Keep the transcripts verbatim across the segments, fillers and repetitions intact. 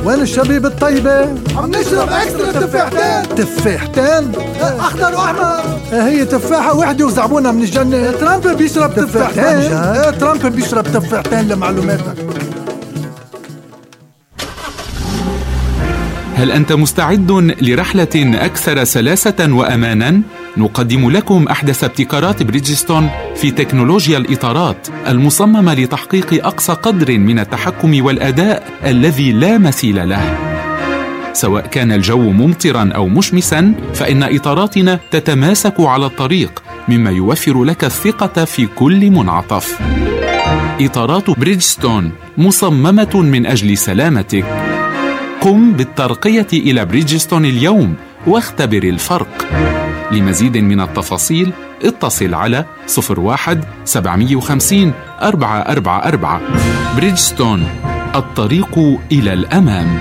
وين الشبيب الطيبة؟ عم نشرب اكسترا تفاحتين. تفاحتين؟ اخضر واحمر. هي تفاحة وحدة وزعبونها من الجنة. ترامب بيشرب تفاحتين. ايه ترامب بيشرب تفاحتين لمعلوماتك. هل أنت مستعد لرحلة أكثر سلاسة وأماناً؟ نقدم لكم أحدث ابتكارات بريدجستون في تكنولوجيا الإطارات المصممة لتحقيق أقصى قدر من التحكم والأداء الذي لا مثيل له. سواء كان الجو ممطراً أو مشمساً، فإن إطاراتنا تتماسك على الطريق، مما يوفر لك الثقة في كل منعطف. إطارات بريدجستون مصممة من أجل سلامتك. قم بالترقية إلى بريدجستون اليوم واختبر الفرق. لمزيد من التفاصيل اتصل على صفر واحد سبعمية وخمسين أربعة أربعة أربعة. بريدجستون، الطريق إلى الأمام.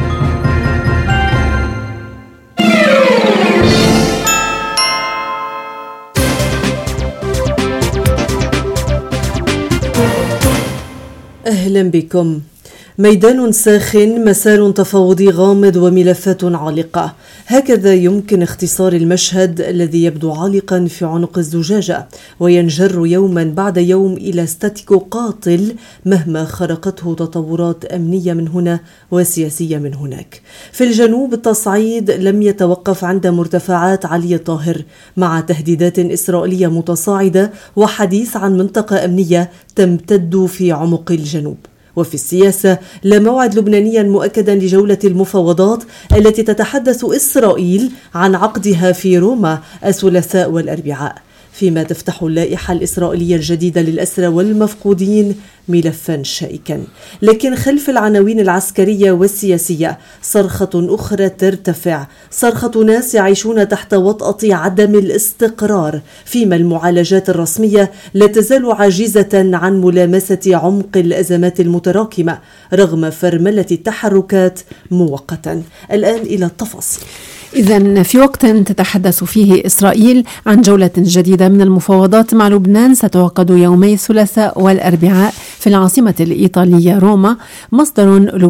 أهلا بكم. ميدان ساخن، مسار تفاوضي غامض وملفات عالقة، هكذا يمكن اختصار المشهد الذي يبدو عالقا في عنق الزجاجة وينجر يوما بعد يوم إلى ستاتيكو قاتل مهما خرقته تطورات أمنية من هنا وسياسية من هناك. في الجنوب التصعيد لم يتوقف عند مرتفعات علي الطاهر، مع تهديدات إسرائيلية متصاعدة وحديث عن منطقة أمنية تمتد في عمق الجنوب. وفي السياسة لا موعد لبنانيا مؤكدا لجولة المفاوضات التي تتحدث إسرائيل عن عقدها في روما الثلاثاء والأربعاء، فيما تفتح اللائحة الإسرائيلية الجديدة للأسرى والمفقودين ملفا شائكا. لكن خلف العناوين العسكرية والسياسية صرخة أخرى ترتفع، صرخة ناس يعيشون تحت وطأة عدم الاستقرار، فيما المعالجات الرسمية لا تزال عاجزة عن ملامسة عمق الأزمات المتراكمة رغم فرملة التحركات مؤقتا. الآن إلى التفاصيل. إذن في وقت تتحدث فيه إسرائيل عن جولة جديدة من المفاوضات مع لبنان ستعقد يومي الثلاثاء والأربعاء في العاصمة الإيطالية روما، مصدر